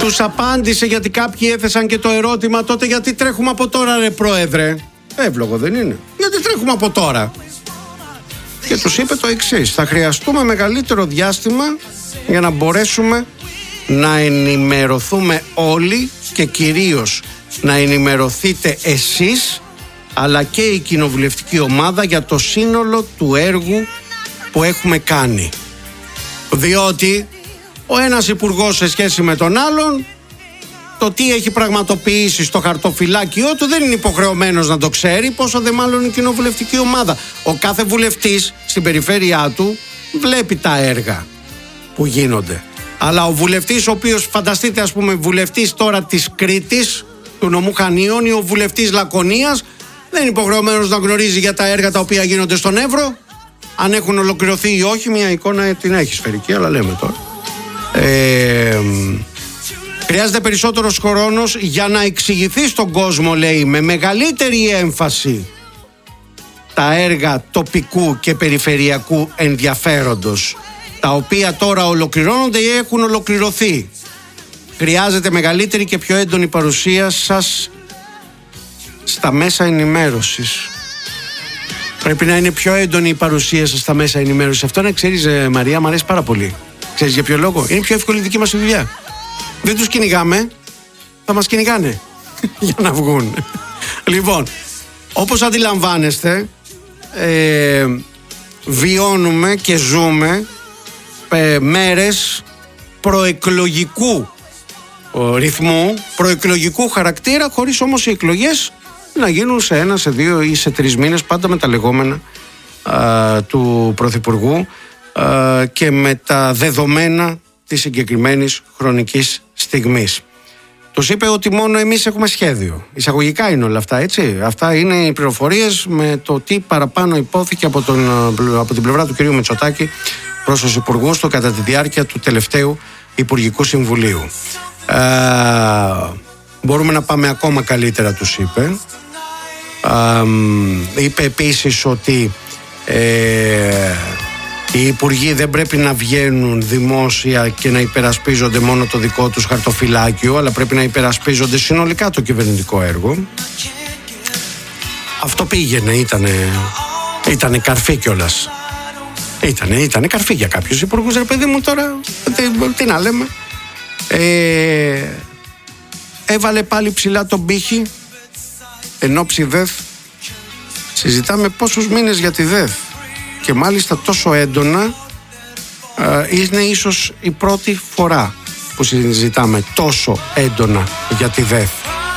τους απάντησε, γιατί κάποιοι έθεσαν και το ερώτημα, τότε γιατί τρέχουμε από τώρα ρε πρόεδρε? Εύλογο δεν είναι? Γιατί τρέχουμε από τώρα? Και τους είπε το εξής: θα χρειαστούμε μεγαλύτερο διάστημα για να μπορέσουμε να ενημερωθούμε όλοι και κυρίως να ενημερωθείτε εσείς αλλά και η κοινοβουλευτική ομάδα για το σύνολο του έργου που έχουμε κάνει. Διότι ο ένας υπουργός σε σχέση με τον άλλον, το τι έχει πραγματοποιήσει στο χαρτοφυλάκιό του δεν είναι υποχρεωμένος να το ξέρει, πόσο δε μάλλον η κοινοβουλευτική ομάδα. Ο κάθε βουλευτής στην περιφέρειά του βλέπει τα έργα που γίνονται. Αλλά ο βουλευτής, ο οποίος, φανταστείτε ας πούμε βουλευτής τώρα της Κρήτης, του νομού Χανίων, ή ο βουλευτής Λακωνίας, δεν είναι υποχρεωμένος να γνωρίζει για τα έργα τα οποία γίνονται στον Εύρο, αν έχουν ολοκληρωθεί ή όχι. Μια εικόνα την έχει σφαιρική, αλλά λέμε τώρα. Χρειάζεται περισσότερος χρόνος για να εξηγηθεί στον κόσμο, λέει, με μεγαλύτερη έμφαση τα έργα τοπικού και περιφερειακού ενδιαφέροντος, τα οποία τώρα ολοκληρώνονται ή έχουν ολοκληρωθεί. Χρειάζεται μεγαλύτερη και πιο έντονη παρουσία σας στα μέσα ενημέρωσης. Πρέπει να είναι πιο έντονη η παρουσία σας στα μέσα ενημέρωσης. Αυτό να ξέρεις, Μαρία, μου αρέσει πάρα πολύ. Ξέρεις για ποιο λόγο? Είναι πιο εύκολη η δική μας δουλειά. Δεν τους κυνηγάμε, θα μας κυνηγάνε για να βγουν. Λοιπόν, όπως αντιλαμβάνεστε, βιώνουμε και ζούμε μέρες προεκλογικού ρυθμού, προεκλογικού χαρακτήρα, χωρίς όμως οι εκλογές να γίνουν σε 1, σε 2 ή σε 3 μήνες, πάντα με τα λεγόμενα του Πρωθυπουργού και με τα δεδομένα της συγκεκριμένης χρονικής στιγμής. Τους είπε ότι μόνο εμείς έχουμε σχέδιο. Εισαγωγικά είναι όλα αυτά, έτσι. Αυτά είναι οι πληροφορίες με το τι παραπάνω υπόθηκε από την πλευρά του κ. Μητσοτάκη προς τους υπουργούς του κατά τη διάρκεια του τελευταίου Υπουργικού Συμβουλίου. Μπορούμε να πάμε ακόμα καλύτερα, τους είπε. Είπε επίσης ότι οι υπουργοί δεν πρέπει να βγαίνουν δημόσια και να υπερασπίζονται μόνο το δικό τους χαρτοφυλάκιο, αλλά πρέπει να υπερασπίζονται συνολικά το κυβερνητικό έργο. Αυτό πήγαινε, ήτανε καρφί κιόλας. Ήτανε καρφί για κάποιους υπουργούς, ρε παιδί μου, τώρα τι να λέμε. Έβαλε πάλι ψηλά τον πύχη εν ώψη ΔΕΘ. Συζητάμε πόσους μήνες για τη ΔΕΘ και μάλιστα τόσο έντονα. Είναι ίσως η πρώτη φορά που συζητάμε τόσο έντονα για τη ΔΕΘ.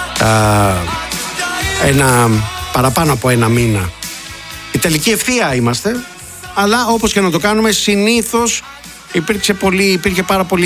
Παραπάνω από 1 μήνα. Η τελική ευθεία είμαστε, αλλά όπως και να το κάνουμε, συνήθως υπήρχε πάρα πολύ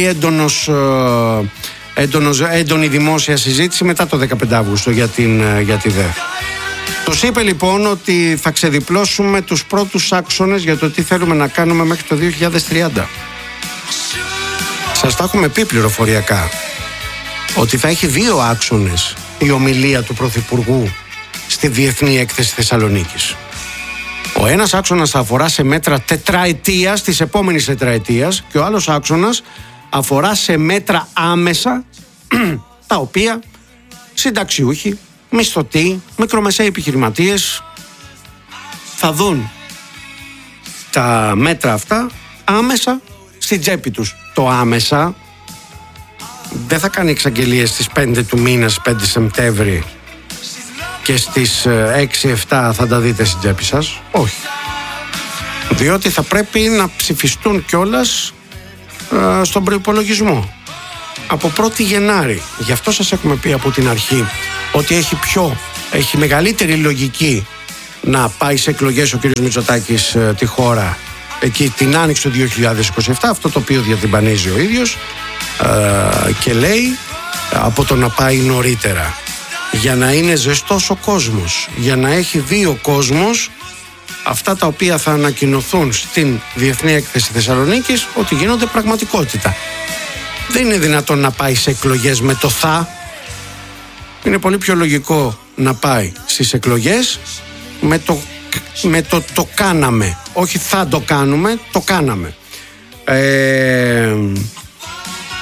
έντονη δημόσια συζήτηση μετά το 15 Αύγουστο για τη ΔΕΘ. Τους είπε λοιπόν ότι θα ξεδιπλώσουμε τους πρώτους άξονες για το τι θέλουμε να κάνουμε μέχρι το 2030. Σας τα έχουμε πει πληροφοριακά ότι θα έχει 2 άξονες η ομιλία του Πρωθυπουργού στη Διεθνή Έκθεση Θεσσαλονίκης. Ο ένας άξονας θα αφορά σε μέτρα τετραετίας, της επόμενης τετραετίας, και ο άλλος άξονας αφορά σε μέτρα άμεσα τα οποία συνταξιούχοι, μισθωτοί, μικρομεσαίοι επιχειρηματίες θα δουν τα μέτρα αυτά άμεσα στην τσέπη τους. Το άμεσα δεν θα κάνει εξαγγελίες στις 5 του μήνα, 5 Σεπτέμβρη, και στις 6-7 θα τα δείτε στην τσέπη σας. Όχι. Διότι θα πρέπει να ψηφιστούν κιόλας στον προϋπολογισμό από 1η Γενάρη. Γι' αυτό σας έχουμε πει από την αρχή ότι έχει μεγαλύτερη λογική να πάει σε εκλογές ο κ. Μητσοτάκης τη χώρα εκεί την άνοιξη του 2027, αυτό το οποίο διατυμπανίζει ο ίδιος και λέει, από το να πάει νωρίτερα, για να είναι ζεστός ο κόσμος, για να έχει δει ο κόσμος αυτά τα οποία θα ανακοινωθούν στην Διεθνή Έκθεση Θεσσαλονίκης ότι γίνονται πραγματικότητα. Δεν είναι δυνατόν να πάει σε εκλογές με το θα. Είναι πολύ πιο λογικό να πάει στις εκλογές με το κάναμε. Όχι θα το κάνουμε, το κάναμε.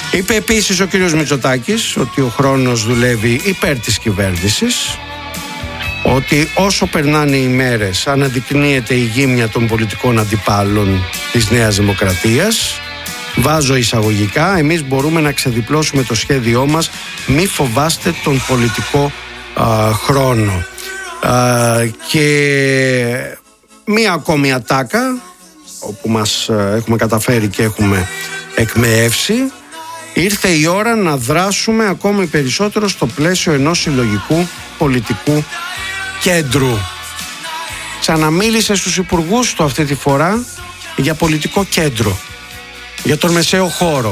Είπε επίσης ο κύριος Μητσοτάκης ότι ο χρόνος δουλεύει υπέρ της κυβέρνησης, ότι όσο περνάνε οι μέρες αναδεικνύεται η γύμνια των πολιτικών αντιπάλων της Νέας Δημοκρατίας. Βάζω εισαγωγικά, εμείς μπορούμε να ξεδιπλώσουμε το σχέδιό μας, μη φοβάστε τον πολιτικό χρόνο. Και μία ακόμη ατάκα όπου μας έχουμε καταφέρει και έχουμε εκμεεύσει. Ήρθε η ώρα να δράσουμε ακόμη περισσότερο στο πλαίσιο ενός συλλογικού πολιτικού κέντρου. Ξαναμίλησε στους υπουργούς του αυτή τη φορά για πολιτικό κέντρο, για τον μεσαίο χώρο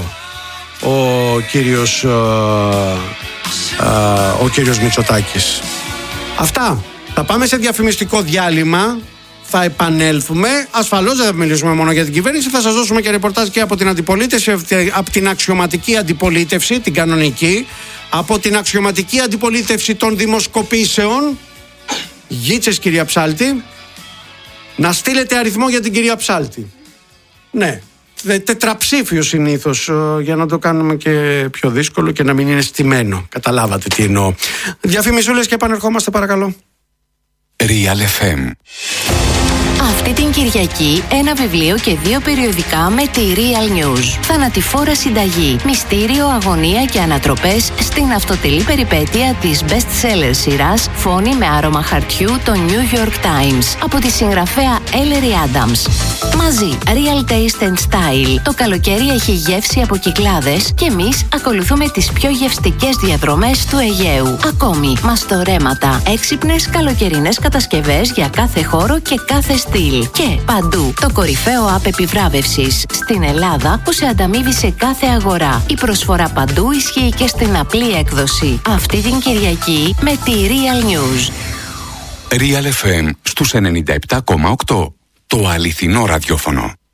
ο κύριος Μητσοτάκης. Αυτά. Θα πάμε σε διαφημιστικό διάλειμμα. Θα επανέλθουμε. Ασφαλώς δεν θα μιλήσουμε μόνο για την κυβέρνηση. Θα σας δώσουμε και ρεπορτάζ και από την αντιπολίτευση, από την αξιωματική αντιπολίτευση, την κανονική, από την αξιωματική αντιπολίτευση των δημοσκοπήσεων. Γίτσες, κυρία Ψάλτη. Να στείλετε αριθμό για την κυρία Ψάλτη. Ναι. Τετραψήφιο συνήθως, για να το κάνουμε και πιο δύσκολο και να μην είναι στημένο. Καταλάβατε τι εννοώ. Διαφημισούλες και επανερχόμαστε, παρακαλώ. Real FM. Αυτή την Κυριακή ένα βιβλίο και 2 περιοδικά με τη Real News. Θανατηφόρα συνταγή, μυστήριο, αγωνία και ανατροπές στην αυτοτελή περιπέτεια της best-seller σειράς Φόνη με άρωμα χαρτιού των New York Times από τη συγγραφέα Ellery Adams. Μαζί, Real Taste and Style. Το καλοκαίρι έχει γεύση από Κυκλάδες και εμείς ακολουθούμε τις πιο γευστικές διαδρομές του Αιγαίου. Ακόμη, μαστορέματα, έξυπνες καλοκαιρινές κατασκευές για κάθε χώρο και κάθε στυλ. Και παντού το κορυφαίο app επιβράβευσης στην Ελλάδα που σε ανταμείβει σε κάθε αγορά. Η προσφορά παντού ισχύει και στην απλή έκδοση. Αυτή την Κυριακή με τη Real News. Real FM στους 97,8. Το αληθινό ραδιόφωνο.